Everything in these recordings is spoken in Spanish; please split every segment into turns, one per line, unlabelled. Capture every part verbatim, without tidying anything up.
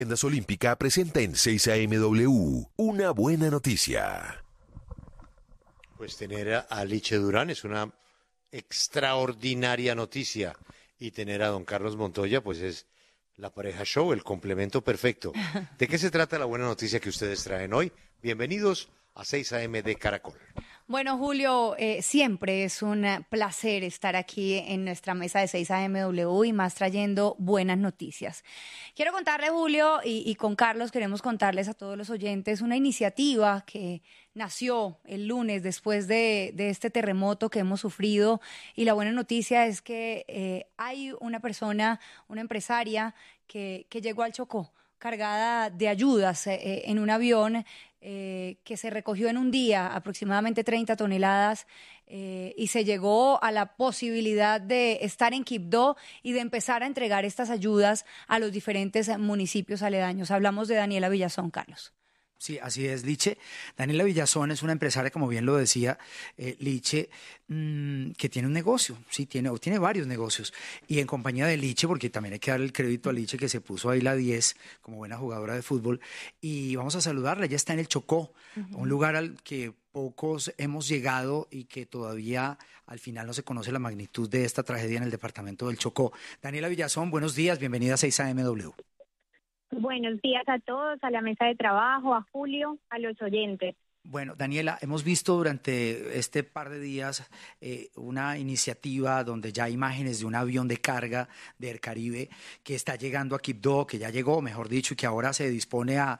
Tiendas Olímpica presenta en seis A M W una buena noticia.
Pues tener a, a Liche Durán es una extraordinaria noticia, y tener a don Carlos Montoya pues es la pareja show, el complemento perfecto. ¿De qué se trata la buena noticia que ustedes traen hoy? Bienvenidos a seis A M de Caracol.
Bueno, Julio, eh, siempre es un placer estar aquí en nuestra mesa de seis A M W y más trayendo buenas noticias. Quiero contarle, Julio, y, y con Carlos queremos contarles a todos los oyentes una iniciativa que nació el lunes después de, de este terremoto que hemos sufrido, y la buena noticia es que eh, hay una persona, una empresaria que, que llegó al Chocó cargada de ayudas eh, en un avión eh, que se recogió en un día aproximadamente treinta toneladas eh, y se llegó a la posibilidad de estar en Quibdó y de empezar a entregar estas ayudas a los diferentes municipios aledaños. Hablamos de Daniela Villazón, Carlos.
Sí, así es, Liche. Daniela Villazón es una empresaria, como bien lo decía eh, Liche, mmm, que tiene un negocio, sí, tiene, o tiene varios negocios. Y en compañía de Liche, porque también hay que darle el crédito a Liche, que se puso ahí la diez como buena jugadora de fútbol. Y vamos a saludarla, ella está en el Chocó, uh-huh. un lugar al que pocos hemos llegado y que todavía al final no se conoce la magnitud de esta tragedia en el departamento del Chocó. Daniela Villazón, buenos días, bienvenida a seis A M W.
Buenos días a todos, a la mesa de trabajo, a Julio, a los oyentes.
Bueno, Daniela, hemos visto durante este par de días eh, una iniciativa donde ya hay imágenes de un avión de carga de Air Caribe que está llegando a Quibdó, que ya llegó, mejor dicho, y que ahora se dispone a,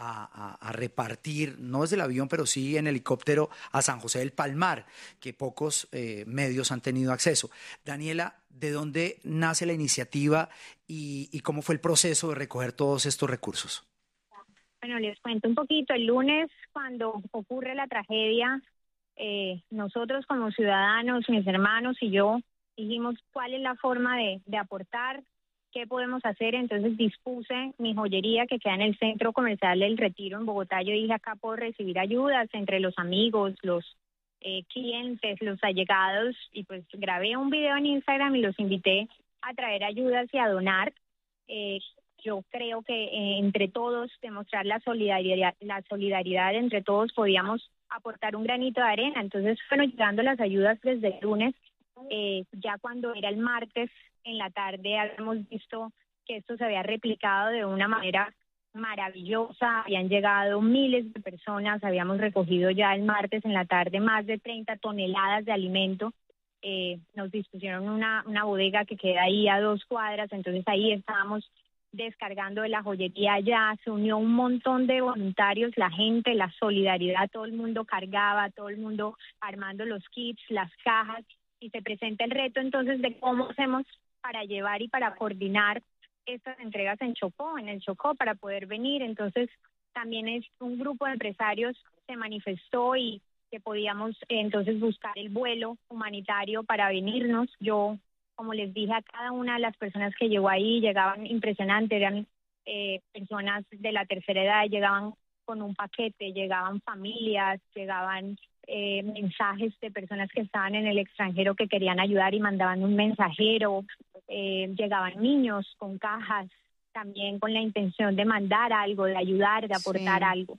a, a repartir, no desde el avión, pero sí en helicóptero a San José del Palmar, que pocos eh, medios han tenido acceso. Daniela, ¿de dónde nace la iniciativa y, y cómo fue el proceso de recoger todos estos recursos?
Bueno, les cuento un poquito. El lunes, cuando ocurre la tragedia, eh, nosotros como ciudadanos, mis hermanos y yo, dijimos cuál es la forma de, de aportar, qué podemos hacer. Entonces dispuse mi joyería que queda en el Centro Comercial del Retiro en Bogotá. Yo dije, acá puedo recibir ayudas entre los amigos, los eh, clientes, los allegados, y pues grabé un video en Instagram y los invité a traer ayudas y a donar. Eh, Yo creo que eh, entre todos, demostrar la solidaridad, la solidaridad entre todos, podíamos aportar un granito de arena. Entonces fueron llegando las ayudas desde el lunes. Eh, ya cuando era el martes en la tarde habíamos visto que esto se había replicado de una manera maravillosa. Habían llegado miles de personas, habíamos recogido ya el martes en la tarde más de treinta toneladas de alimento. Eh, nos dispusieron una, una bodega que queda ahí a dos cuadras, entonces ahí estábamos descargando de la joyería. Ya se unió un montón de voluntarios, la gente, la solidaridad, todo el mundo cargaba, todo el mundo armando los kits, las cajas, y se presenta el reto entonces de cómo hacemos para llevar y para coordinar estas entregas en Chocó, en el Chocó, para poder venir. Entonces también es un grupo de empresarios se manifestó y que podíamos eh, entonces buscar el vuelo humanitario para venirnos. Yo, como les dije a cada una de las personas que llegó ahí, llegaban impresionantes, eran eh, personas de la tercera edad, llegaban con un paquete, llegaban familias, llegaban eh, mensajes de personas que estaban en el extranjero que querían ayudar y mandaban un mensajero, eh, llegaban niños con cajas, también con la intención de mandar algo, de ayudar, de aportar sí. algo.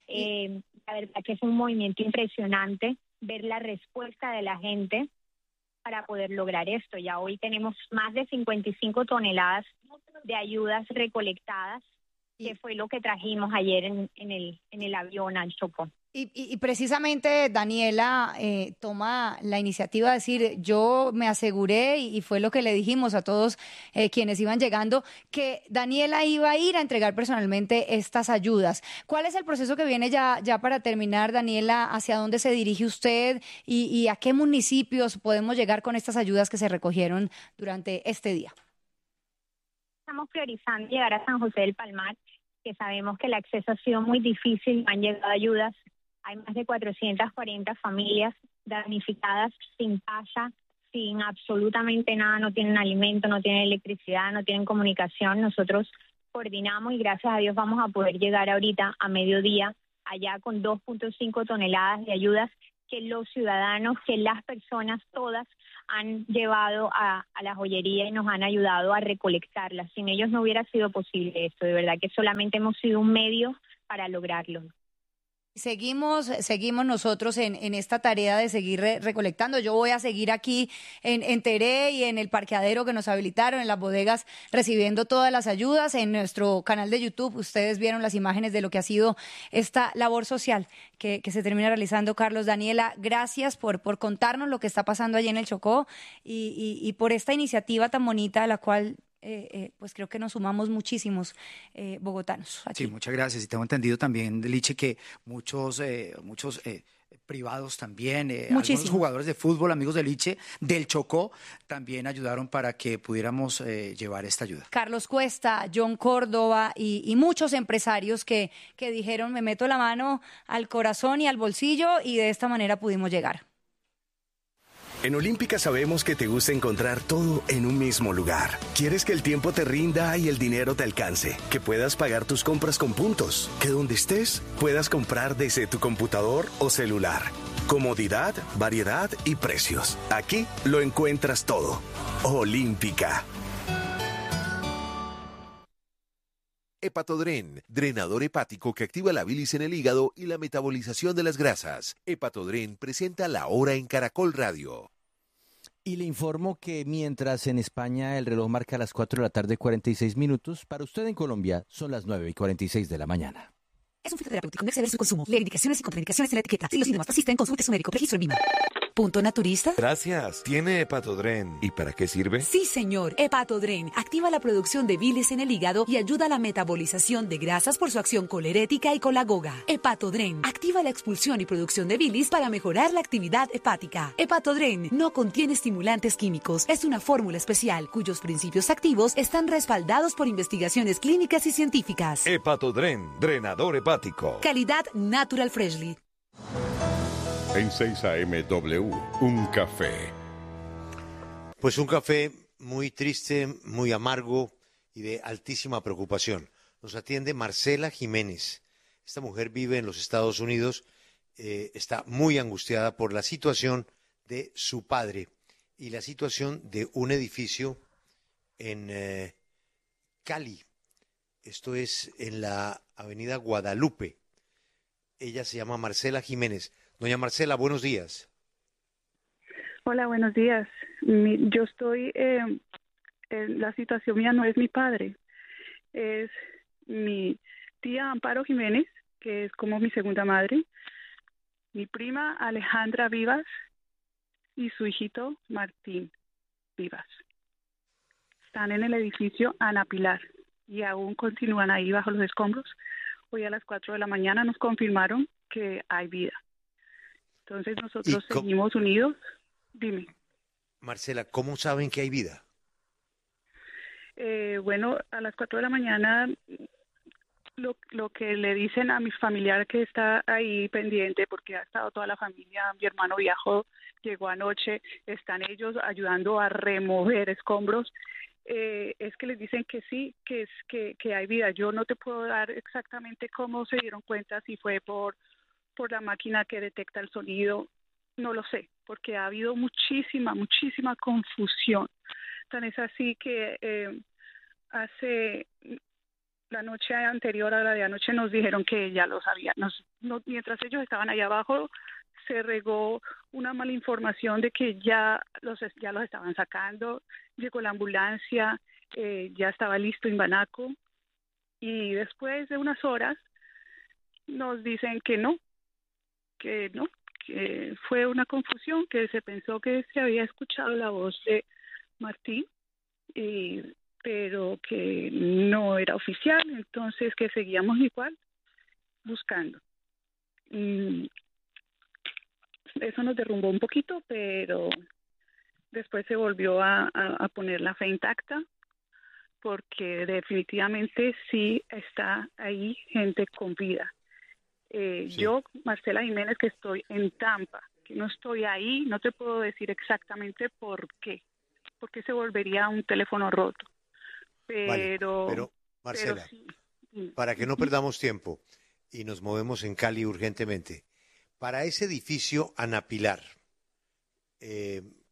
Eh, la verdad que es un movimiento impresionante ver la respuesta de la gente para poder lograr esto. Ya hoy tenemos más de cincuenta y cinco toneladas de ayudas recolectadas, que fue lo que trajimos ayer en, en, el, en el avión al Chocó.
Y, y, y precisamente Daniela eh, toma la iniciativa de decir, yo me aseguré, y, y fue lo que le dijimos a todos eh, quienes iban llegando, que Daniela iba a ir a entregar personalmente estas ayudas. ¿Cuál es el proceso que viene ya, ya para terminar, Daniela? ¿Hacia dónde se dirige usted y, y a qué municipios podemos llegar con estas ayudas que se recogieron durante este día?
Estamos priorizando llegar a San José del Palmar, que sabemos que el acceso ha sido muy difícil, han llegado ayudas. Hay más de cuatrocientas cuarenta familias damnificadas, sin casa, sin absolutamente nada, no tienen alimento, no tienen electricidad, no tienen comunicación. Nosotros coordinamos y gracias a Dios vamos a poder llegar ahorita a mediodía allá con dos punto cinco toneladas de ayudas, que los ciudadanos, que las personas todas han llevado a, a la joyería y nos han ayudado a recolectarlas. Sin ellos no hubiera sido posible esto, de verdad que solamente hemos sido un medio para lograrlo.
Seguimos, seguimos nosotros en, en esta tarea de seguir re recolectando. Yo voy a seguir aquí en, en Teré y en el parqueadero que nos habilitaron, en las bodegas, recibiendo todas las ayudas. En nuestro canal de YouTube ustedes vieron las imágenes de lo que ha sido esta labor social que, que se termina realizando. Carlos, Daniela, gracias por, por contarnos lo que está pasando allí en el Chocó y, y, y por esta iniciativa tan bonita a la cual... Eh, eh, pues creo que nos sumamos muchísimos eh, bogotanos aquí.
Sí, muchas gracias. Y tengo entendido también, Liche, que muchos, eh, muchos eh, privados también, eh, algunos jugadores de fútbol, amigos de Liche, del Chocó, también ayudaron para que pudiéramos eh, llevar esta ayuda.
Carlos Cuesta, John Córdoba y, y muchos empresarios que, que dijeron, me meto la mano al corazón y al bolsillo, y de esta manera pudimos llegar.
En Olímpica sabemos que te gusta encontrar todo en un mismo lugar. Quieres que el tiempo te rinda y el dinero te alcance, que puedas pagar tus compras con puntos, que donde estés puedas comprar desde tu computador o celular. Comodidad, variedad y precios. Aquí lo encuentras todo. Olímpica.
Hepatodren, drenador hepático que activa la bilis en el hígado y la metabolización de las grasas. Hepatodren presenta La Hora en Caracol Radio.
Y le informo que mientras en España el reloj marca las cuatro de la tarde cuarenta y seis minutos, para usted en Colombia son las nueve y cuarenta y seis de la mañana.
Es un fitoterapéutico, no exceder su consumo. Leer indicaciones y contraindicaciones en la etiqueta. Si los síntomas persisten, consulte su médico. Registro en Vima. ¿Punto naturista?
Gracias. ¿Tiene Hepatodren? ¿Y para qué sirve?
Sí, señor. Hepatodren activa la producción de bilis en el hígado y ayuda a la metabolización de grasas por su acción colerética y colagoga. Hepatodren activa la expulsión y producción de bilis para mejorar la actividad hepática. Hepatodren no contiene estimulantes químicos. Es una fórmula especial cuyos principios activos están respaldados por investigaciones clínicas y científicas.
Hepatodren, drenador hepático.
Calidad Natural Freshly.
En seis A M W, un café.
Pues un café muy triste, muy amargo y de altísima preocupación. Nos atiende Marcela Jiménez. Esta mujer vive en los Estados Unidos, eh, está muy angustiada por la situación de su padre y la situación de un edificio en eh, Cali. Esto es en la avenida Guadalupe. Ella se llama Marcela Jiménez. Doña Marcela, buenos días.
Hola, buenos días. Mi, yo estoy, eh, en la situación mía no es mi padre, es mi tía Amparo Jiménez, que es como mi segunda madre, mi prima Alejandra Vivas y su hijito Martín Vivas. Están en el edificio Ana Pilar y aún continúan ahí bajo los escombros. Hoy a las cuatro de la mañana nos confirmaron que hay vida. Entonces nosotros seguimos unidos. Dime.
Marcela, ¿cómo saben que hay vida?
Eh, bueno, a las cuatro de la mañana lo, lo que le dicen a mi familiar que está ahí pendiente, porque ha estado toda la familia, mi hermano viajó, llegó anoche, están ellos ayudando a remover escombros, eh, es que les dicen que sí, que, es, que, que hay vida. Yo no te puedo dar exactamente cómo se dieron cuenta, si fue por por la máquina que detecta el sonido, no lo sé, porque ha habido muchísima, muchísima confusión. Tan es así que eh, hace la noche anterior a la de anoche nos dijeron que ya lo sabían. Nos, no, mientras ellos estaban allá abajo, se regó una mala información de que ya los, ya los estaban sacando, llegó la ambulancia, eh, ya estaba listo Imbanaco, y después de unas horas nos dicen que no, que no, que fue una confusión, que se pensó que se había escuchado la voz de Martín, y, pero que no era oficial, entonces que seguíamos igual buscando. Y eso nos derrumbó un poquito, pero después se volvió a, a, a poner la fe intacta, porque definitivamente sí está ahí gente con vida. Eh, sí. Yo, Marcela Jiménez, que estoy en Tampa, que no estoy ahí, no te puedo decir exactamente por qué, porque se volvería un teléfono roto. Pero,
vale, pero Marcela,
pero sí.
Para que no perdamos tiempo y nos movemos en Cali urgentemente, para ese edificio Ana Pilar, eh,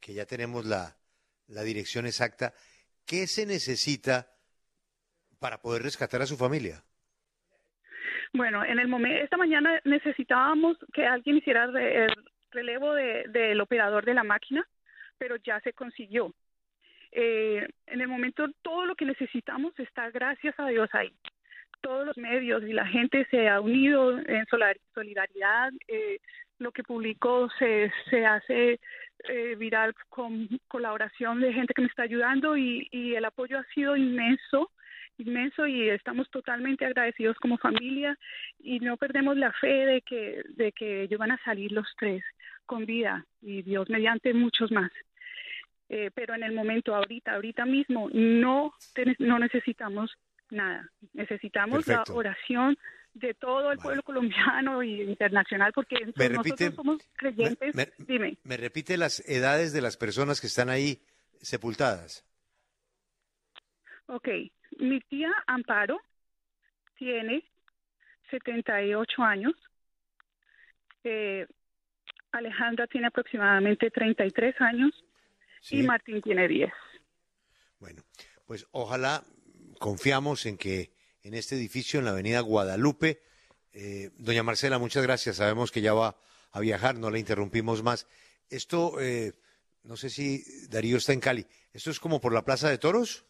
que ya tenemos la, la dirección exacta, ¿qué se necesita para poder rescatar a su familia?
Bueno, en el momento, esta mañana necesitábamos que alguien hiciera re, el relevo de, del operador de la máquina, pero ya se consiguió. Eh, en el momento todo lo que necesitamos está, gracias a Dios, ahí. Todos los medios y la gente se ha unido en solidaridad. Eh, lo que publicó se, se hace eh, viral con colaboración de gente que me está ayudando y, y el apoyo ha sido inmenso, inmenso y estamos totalmente agradecidos como familia y no perdemos la fe de que, de que ellos van a salir los tres con vida y Dios mediante muchos más. Eh, pero en el momento, ahorita, ahorita mismo, no, no necesitamos nada. Necesitamos Perfecto. La oración de todo el vale. Pueblo colombiano y internacional, porque
me
nosotros
repite,
somos creyentes.
Me, me,
Dime.
¿Me repite las edades de las personas que están ahí sepultadas?
Ok. Mi tía Amparo tiene setenta y ocho años. Eh, Alejandra tiene aproximadamente treinta y tres años. Sí. Y Martín tiene diez.
Bueno, pues ojalá, confiamos en que en este edificio, en la avenida Guadalupe, eh, doña Marcela, muchas gracias, sabemos que ya va a viajar, no la interrumpimos más. Esto, eh, no sé si Darío está en Cali, ¿esto es como por la Plaza de Toros?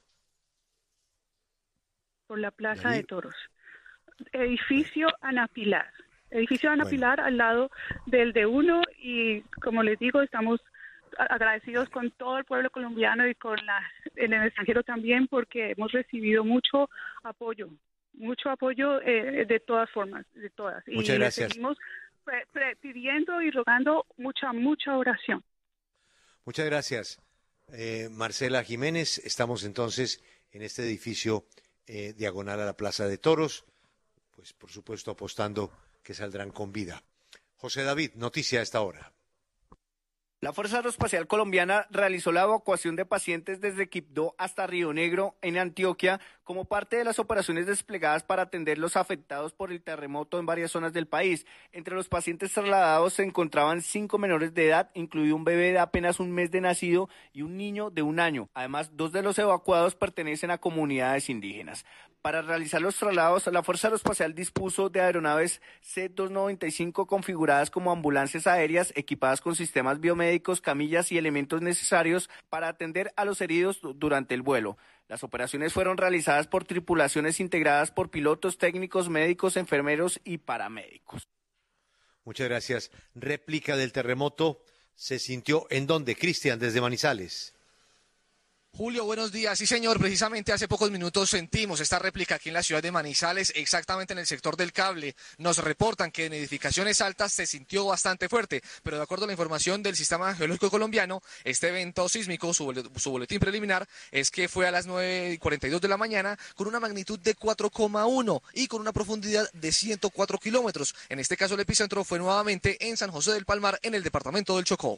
Por la Plaza Darío. de Toros. Edificio Ana Pilar. Edificio Ana bueno. Pilar al lado del D uno y como les digo, estamos agradecidos con todo el pueblo colombiano y con la, en el extranjero también porque hemos recibido mucho apoyo, mucho apoyo eh, de todas formas, de todas.
Muchas
y
gracias.
Seguimos pre, pre, pidiendo y rogando mucha, mucha oración.
Muchas gracias, eh, Marcela Jiménez. Estamos entonces en este edificio eh, diagonal a la Plaza de Toros, pues por supuesto apostando que saldrán con vida. José David, noticia a esta hora.
La Fuerza Aeroespacial Colombiana realizó la evacuación de pacientes desde Quibdó hasta Río Negro, en Antioquia, como parte de las operaciones desplegadas para atender los afectados por el terremoto en varias zonas del país. Entre los pacientes trasladados se encontraban cinco menores de edad, incluido un bebé de apenas un mes de nacido y un niño de un año. Además, dos de los evacuados pertenecen a comunidades indígenas. Para realizar los traslados, la Fuerza Aeroespacial dispuso de aeronaves C doscientos noventa y cinco configuradas como ambulancias aéreas, equipadas con sistemas biomédicos, camillas y elementos necesarios para atender a los heridos durante el vuelo. Las operaciones fueron realizadas por tripulaciones integradas por pilotos, técnicos, médicos, enfermeros y paramédicos.
Muchas gracias. Réplica del terremoto se sintió ¿en dónde? Cristian, desde Manizales.
Julio, buenos días. Sí, señor, precisamente hace pocos minutos sentimos esta réplica aquí en la ciudad de Manizales, exactamente en el sector del cable. Nos reportan que en edificaciones altas se sintió bastante fuerte, pero de acuerdo a la información del Sistema Geológico Colombiano, este evento sísmico, su, su boletín preliminar, es que fue a las nueve y cuarenta y dos de la mañana con una magnitud de cuatro coma uno y con una profundidad de ciento cuatro kilómetros. En este caso, el epicentro fue nuevamente en San José del Palmar, en el departamento del Chocó.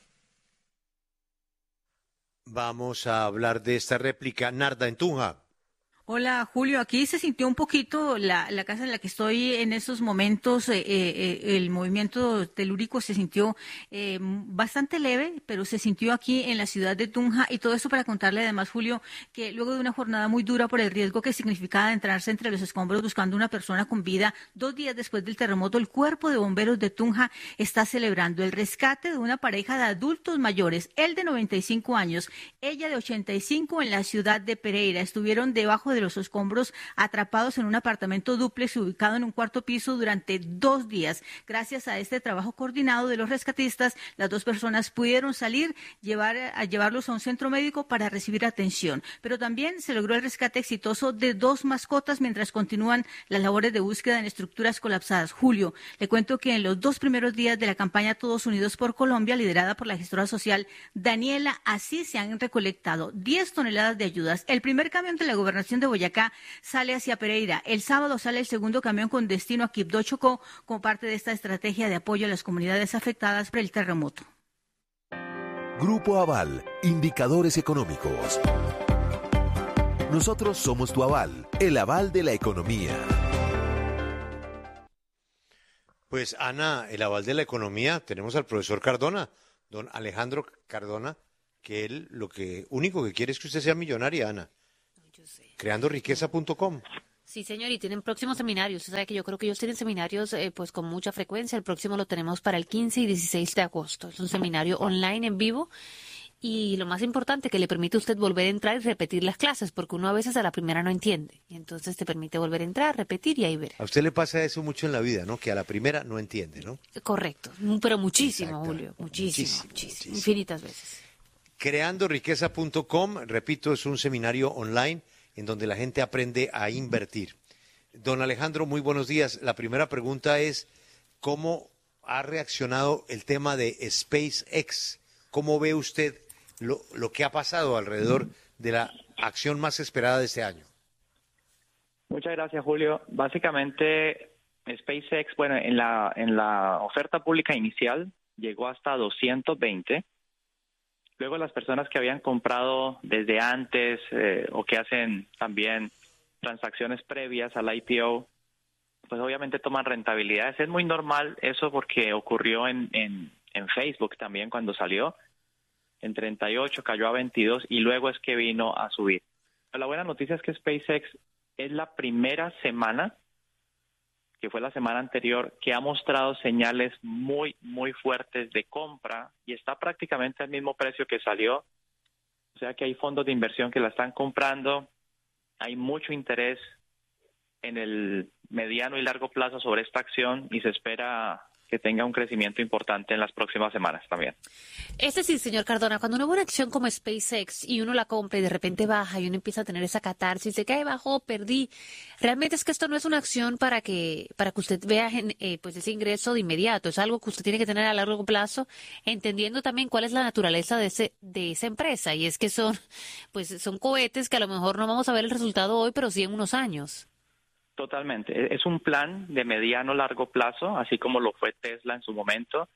Vamos a hablar de esta réplica. Narda, en Tunja.
Hola, Julio. Aquí se sintió un poquito la, la casa en la que estoy en estos momentos. Eh, eh, el movimiento telúrico se sintió eh, bastante leve, pero se sintió aquí en la ciudad de Tunja. Y todo esto para contarle además, Julio, que luego de una jornada muy dura por el riesgo que significaba entrarse entre los escombros buscando una persona con vida, dos días después del terremoto, el Cuerpo de Bomberos de Tunja está celebrando el rescate de una pareja de adultos mayores, él de noventa y cinco años, ella de ochenta y cinco, en la ciudad de Pereira. Estuvieron debajo de de los escombros, atrapados en un apartamento dúplex ubicado en un cuarto piso durante dos días. Gracias a este trabajo coordinado de los rescatistas, las dos personas pudieron salir, llevar, a llevarlos a un centro médico para recibir atención. Pero también se logró el rescate exitoso de dos mascotas mientras continúan las labores de búsqueda en estructuras colapsadas. Julio, le cuento que en los dos primeros días de la campaña Todos Unidos por Colombia, liderada por la gestora social Daniela Asís, se han recolectado diez toneladas de ayudas. El primer camión de la gobernación de Boyacá sale hacia Pereira. El sábado sale el segundo camión con destino a Quibdó, Chocó, como parte de esta estrategia de apoyo a las comunidades afectadas por el terremoto.
Grupo Aval, indicadores económicos. Nosotros somos tu aval, el aval de la economía.
Pues Ana, el aval de la economía, tenemos al profesor Cardona, don Alejandro Cardona, que él lo que único que quiere es que usted sea millonaria, Ana. Yo sé. creando riqueza punto com.
Sí, señor, y tienen próximos seminarios. Usted sabe que yo creo que ellos tienen seminarios eh, pues con mucha frecuencia. El próximo lo tenemos para el quince y dieciséis de agosto. Es un seminario online en vivo. Y lo más importante, que le permite a usted volver a entrar y repetir las clases, porque uno a veces a la primera no entiende. Y entonces te permite volver a entrar, repetir y ahí ver.
A usted le pasa eso mucho en la vida, ¿no? Que a la primera no entiende, ¿no?
Correcto, pero muchísimo, Julio, muchísimo, muchísimo, muchísimo, infinitas veces.
creando riqueza punto com, repito, es un seminario online en donde la gente aprende a invertir. Don Alejandro, muy buenos días. La primera pregunta es, ¿cómo ha reaccionado el tema de SpaceX? ¿Cómo ve usted lo, lo que ha pasado alrededor de la acción más esperada de este año?
Muchas gracias, Julio. Básicamente, SpaceX, bueno, en la, en la oferta pública inicial llegó hasta doscientos veinte. Luego las personas que habían comprado desde antes eh, o que hacen también transacciones previas al I P O, pues obviamente toman rentabilidades. Es muy normal eso porque ocurrió en, en, en Facebook también cuando salió. En treinta y ocho cayó a veintidós y luego es que vino a subir. Pero la buena noticia es que SpaceX es la primera semana, que fue la semana anterior, que ha mostrado señales muy, muy fuertes de compra y está prácticamente al mismo precio que salió. O sea que hay fondos de inversión que la están comprando. Hay mucho interés en el mediano y largo plazo sobre esta acción y se espera que tenga un crecimiento importante en las próximas semanas también.
Es decir, señor Cardona, cuando uno ve una acción como SpaceX y uno la compra y de repente baja y uno empieza a tener esa catarsis de que ay, bajó, perdí, realmente es que esto no es una acción para que para que usted vea eh, pues ese ingreso de inmediato, es algo que usted tiene que tener a largo plazo, entendiendo también cuál es la naturaleza de ese de esa empresa, y es que son pues son cohetes que a lo mejor no vamos a ver el resultado hoy, pero sí en unos años.
Totalmente. Es un plan de mediano largo plazo, así como lo fue Tesla en su momento.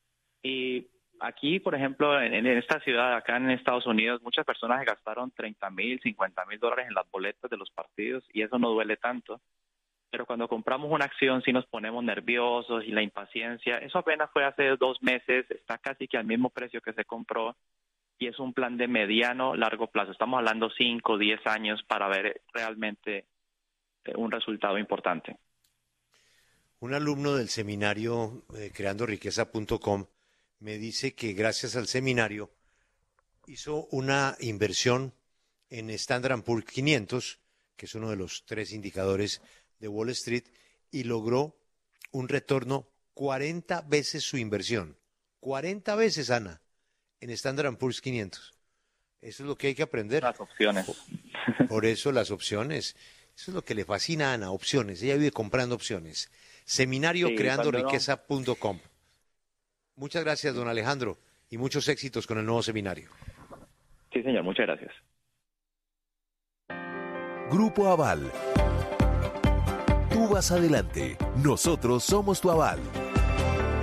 Y aquí, por ejemplo, en, en esta ciudad, acá en Estados Unidos, muchas personas gastaron treinta mil, cincuenta mil dólares en las boletas de los partidos y eso no duele tanto. Pero cuando compramos una acción sí nos ponemos nerviosos y la impaciencia. Eso apenas fue hace dos meses, está casi que al mismo precio que se compró y es un plan de mediano largo plazo. Estamos hablando cinco, diez años para ver realmente un resultado importante.
Un alumno del seminario eh, creando riqueza punto com me dice que gracias al seminario hizo una inversión en Standard and Poor's quinientos, que es uno de los tres indicadores de Wall Street, y logró un retorno cuarenta veces su inversión. cuarenta veces, Ana, en Standard and Poor's quinientos. Eso es lo que hay que aprender.
Las opciones.
Por, por eso las opciones. Eso es lo que le fascina a Ana, opciones. Ella vive comprando opciones. Seminario
sí,
creando riqueza punto com. Muchas gracias, don Alejandro, y muchos éxitos con el nuevo seminario.
Sí, señor, muchas gracias.
Grupo Aval. Tú vas adelante, nosotros somos tu aval.